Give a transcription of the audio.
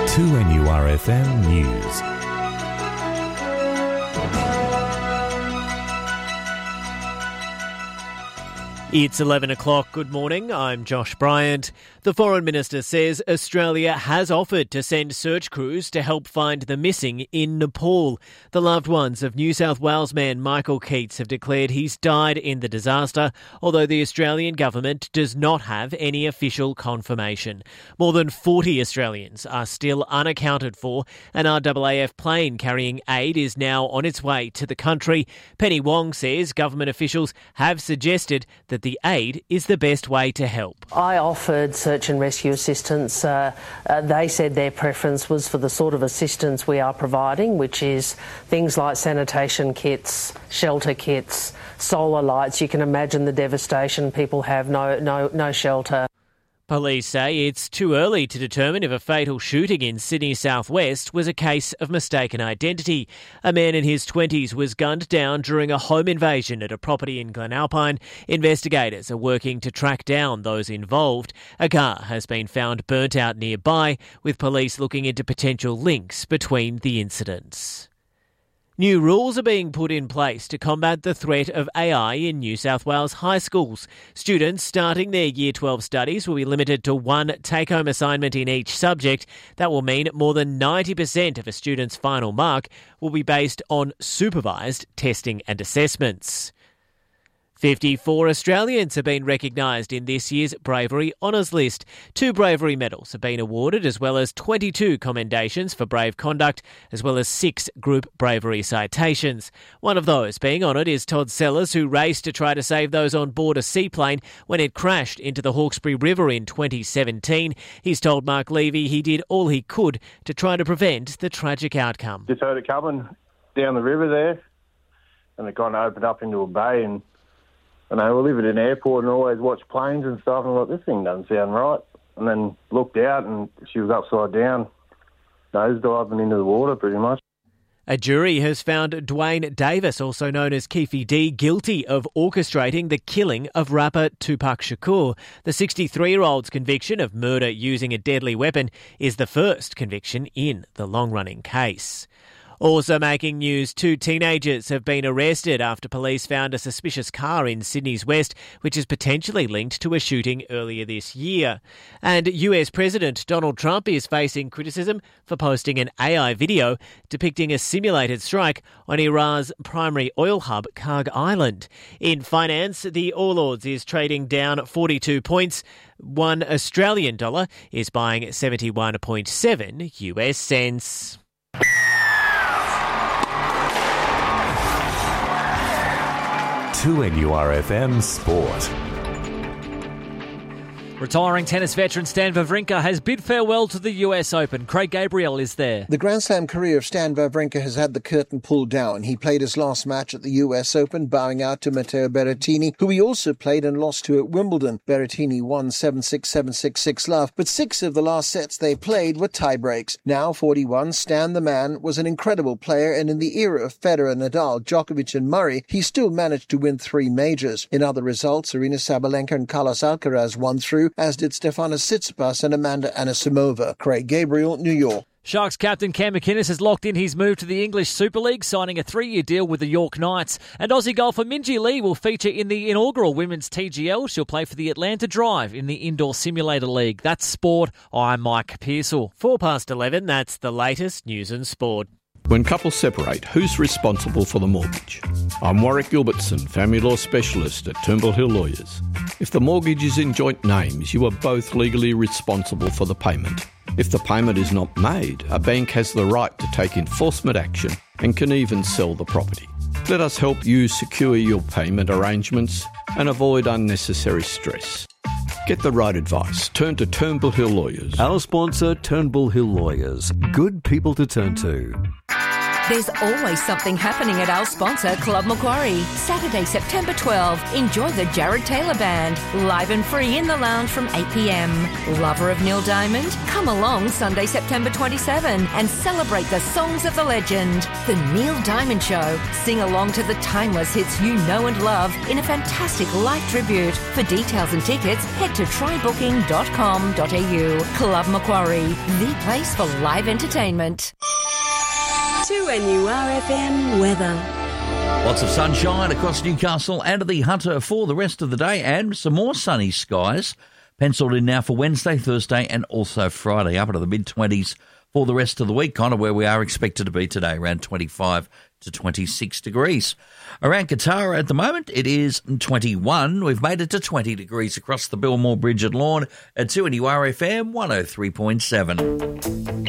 2NURFM News. It's 11 o'clock. Good morning. I'm Josh Bryant. The Foreign Minister says Australia has offered to send search crews to help find the missing in Nepal. The loved ones of New South Wales man Michael Keats have declared he's died in the disaster, although the Australian government does not have any official confirmation. More than 40 Australians are still unaccounted for. An RAAF plane carrying aid is now on its way to the country. Penny Wong says government officials have suggested that the aid is the best way to help. I offered search and rescue assistance. They said their preference was for the sort of assistance we are providing, which is things like sanitation kits, shelter kits, solar lights. You can imagine the devastation. People have no shelter. Police say it's too early to determine if a fatal shooting in Sydney southwest was a case of mistaken identity. A man in his 20s was gunned down during a home invasion at a property in Glenalpine. Investigators are working to track down those involved. A car has been found burnt out nearby, with police looking into potential links between the incidents. New rules are being put in place to combat the threat of AI in New South Wales high schools. Students starting their Year 12 studies will be limited to one take-home assignment in each subject. That will mean more than 90% of a student's final mark will be based on supervised testing and assessments. 54 Australians have been recognised in this year's Bravery Honours List. 2 bravery medals have been awarded, as well as 22 commendations for brave conduct, as well as 6 group bravery citations. One of those being honoured is Todd Sellers, who raced to try to save those on board a seaplane when it crashed into the Hawkesbury River in 2017. He's told Mark Levy he did all he could to try to prevent the tragic outcome. Just heard it coming down the river there, and it kind of opened up into a bay, and we live at an airport and always watch planes and stuff, and I'm like, this thing doesn't sound right. And then looked out and she was upside down, nose diving into the water pretty much. A jury has found Dwayne Davis, also known as Keefe D, guilty of orchestrating the killing of rapper Tupac Shakur. The 63-year-old's conviction of murder using a deadly weapon is the first conviction in the long-running case. Also making news, 2 teenagers have been arrested after police found a suspicious car in Sydney's west, which is potentially linked to a shooting earlier this year. And US President Donald Trump is facing criticism for posting an AI video depicting a simulated strike on Iran's primary oil hub, Karg Island. In finance, the All Ords is trading down 42 points. $1 Australian dollar is buying 71.7 US cents. To NURFM Sport. Retiring tennis veteran Stan Wawrinka has bid farewell to the US Open. Craig Gabriel is there. The Grand Slam career of Stan Wawrinka has had the curtain pulled down. He played his last match at the US Open, bowing out to Matteo Berrettini, who he also played and lost to at Wimbledon. Berrettini won 7-6, 7-6, 6-love, but 6 of the last sets they played were tie-breaks. Now 41, Stan the man was an incredible player, and in the era of Federer, Nadal, Djokovic and Murray, he still managed to win 3 majors. In other results, Aryna Sabalenka and Carlos Alcaraz won through, as did Stefanos Tsitsipas and Amanda Anisimova. Craig Gabriel, New York. Sharks captain Cam McInnes has locked in his move to the English Super League, signing a 3-year deal with the York Knights. And Aussie golfer Minjee Lee will feature in the inaugural Women's TGL. She'll play for the Atlanta Drive in the Indoor Simulator League. That's sport. I'm Mike Pearsall. 11, that's the latest news and sport. When couples separate, who's responsible for the mortgage? I'm Warwick Gilbertson, family law specialist at Turnbull Hill Lawyers. If the mortgage is in joint names, you are both legally responsible for the payment. If the payment is not made, a bank has the right to take enforcement action and can even sell the property. Let us help you secure your payment arrangements and avoid unnecessary stress. Get the right advice. Turn to Turnbull Hill Lawyers. Our sponsor, Turnbull Hill Lawyers. Good people to turn to. There's always something happening at our sponsor, Club Macquarie. Saturday, September 12, enjoy the Jared Taylor Band, live and free in the lounge from 8 p.m. Lover of Neil Diamond? Come along Sunday, September 27 and celebrate the songs of the legend. The Neil Diamond Show. Sing along to the timeless hits you know and love in a fantastic live tribute. For details and tickets, head to trybooking.com.au. Club Macquarie, the place for live entertainment. 2NURFM weather. Lots of sunshine across Newcastle and the Hunter for the rest of the day, and some more sunny skies penciled in now for Wednesday, Thursday and also Friday, up into the mid-20s for the rest of the week, kind of where we are expected to be today, around 25 to 26 degrees. Around Katara at the moment, it is 21. We've made it to 20 degrees across the Belmore Bridge at Lorne at 2NURFM 103.7.